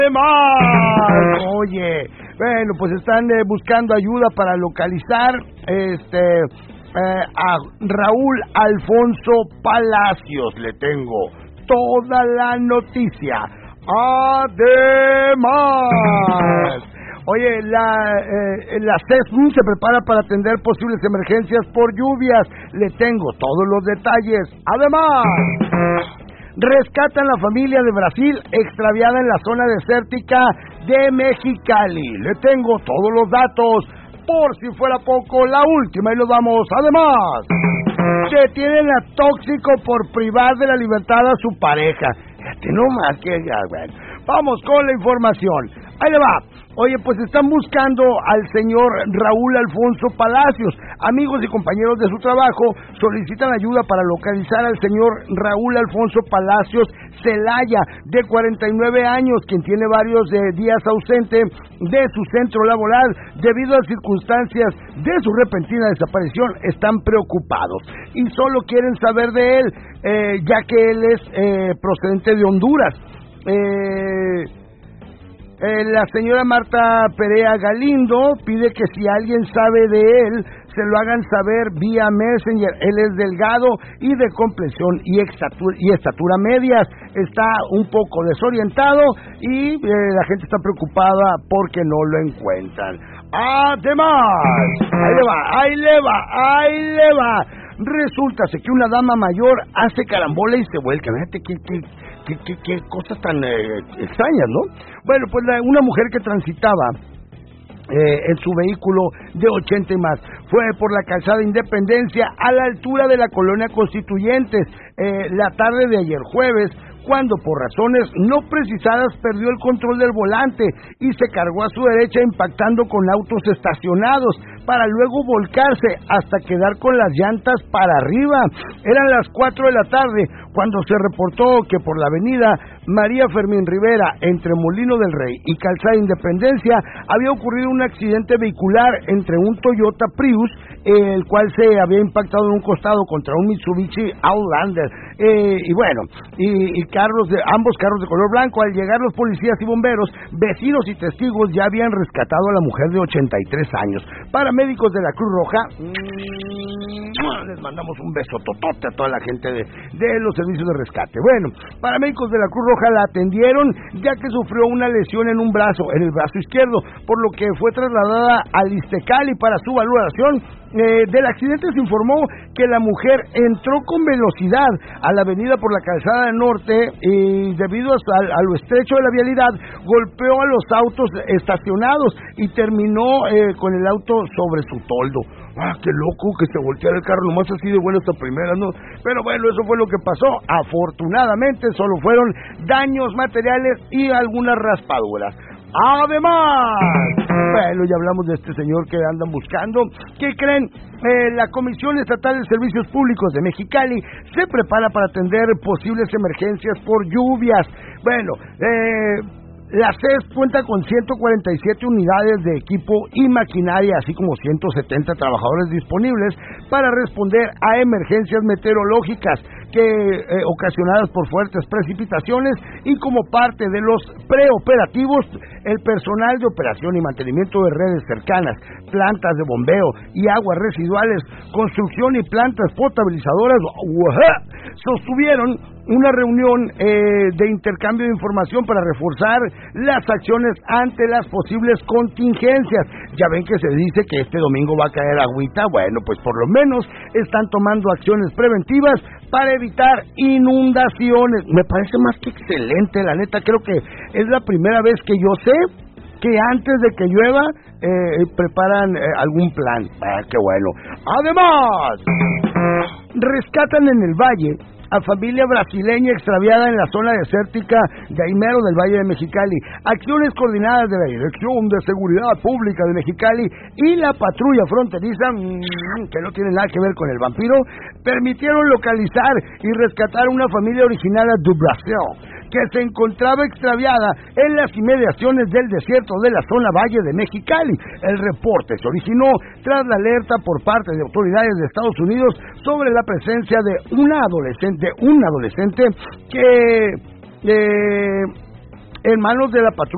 Más. Oye, bueno, pues están buscando ayuda para localizar a Raúl Alfonso Palacios. Le tengo toda la noticia. Además, oye, la CESMU se prepara para atender posibles emergencias por lluvias. Le tengo todos los detalles. Además, rescatan la familia de Brasil extraviada en la zona desértica de Mexicali. Le tengo todos los datos. Por si fuera poco, la última y nos vamos. Además, detienen a tóxico por privar de la libertad a su pareja. No más que ya, bueno. Vamos con la información. Ahí le va. Oye, pues están buscando al señor Raúl Alfonso Palacios. Amigos y compañeros de su trabajo solicitan ayuda para localizar al señor Raúl Alfonso Palacios Celaya, de 49 años, quien tiene varios días ausente de su centro laboral debido a circunstancias de su repentina desaparición. Están preocupados y solo quieren saber de él, ya que él es procedente de Honduras. La señora Marta Perea Galindo pide que si alguien sabe de él, se lo hagan saber vía Messenger. Él es delgado y de complexión y estatura medias. Está un poco desorientado y la gente está preocupada porque no lo encuentran. Además, ahí le va. Resulta que una dama mayor hace carambola y se vuelca. Fíjate qué cosas tan extrañas, ¿no? Bueno, pues una mujer que transitaba en su vehículo de 80 y más fue por la calzada Independencia a la altura de la colonia Constituyentes la tarde de ayer jueves, cuando por razones no precisadas perdió el control del volante y se cargó a su derecha impactando con autos estacionados para luego volcarse hasta quedar con las llantas para arriba. Eran las 4 de la tarde cuando se reportó que por la avenida María Fermín Rivera, entre Molino del Rey y Calzada Independencia, había ocurrido un accidente vehicular entre un Toyota Prius, el cual se había impactado en un costado contra un Mitsubishi Outlander. Y bueno, ambos carros de color blanco. Al llegar los policías y bomberos, vecinos y testigos ya habían rescatado a la mujer de 83 años. Paramédicos de la Cruz Roja, les mandamos un beso totote a toda la gente de los servicios de rescate. Bueno, paramédicos de la Cruz Roja la atendieron ya que sufrió una lesión en el brazo izquierdo, por lo que fue trasladada al Iztecali para su valoración. Del accidente se informó que la mujer entró con velocidad a la avenida por la calzada norte y debido a lo estrecho de la vialidad golpeó a los autos estacionados y terminó con el auto sobre su toldo. Qué loco que se volteara el carro, nomás así de bueno esta primera, ¿no? Pero bueno, eso fue lo que pasó. Afortunadamente solo fueron daños materiales y algunas raspaduras. Además, bueno, ya hablamos de este señor que andan buscando. ¿Qué creen? La Comisión Estatal de Servicios Públicos de Mexicali se prepara para atender posibles emergencias por lluvias. Bueno, la CES cuenta con 147 unidades de equipo y maquinaria, así como 170 trabajadores disponibles para responder a emergencias meteorológicas ocasionadas por fuertes precipitaciones, y como parte de los preoperativos, el personal de operación y mantenimiento de redes cercanas, plantas de bombeo y aguas residuales, construcción y plantas potabilizadoras sostuvieron una reunión de intercambio de información para reforzar las acciones ante las posibles contingencias. Ya ven que se dice que este domingo va a caer agüita. Bueno, pues por lo menos están tomando acciones preventivas para evitar inundaciones. Me parece más que excelente, la neta. Creo que es la primera vez que yo sé que antes de que llueva preparan algún plan. Qué bueno. Además, rescatan en el Valle a familia brasileña extraviada en la zona desértica de Aimero del Valle de Mexicali. Acciones coordinadas de la Dirección de Seguridad Pública de Mexicali y la patrulla fronteriza, que no tiene nada que ver con el vampiro, permitieron localizar y rescatar a una familia originaria de Brasil que se encontraba extraviada en las inmediaciones del desierto de la zona Valle de Mexicali. El reporte se originó tras la alerta por parte de autoridades de Estados Unidos sobre la presencia de un adolescente que en manos de la patrulla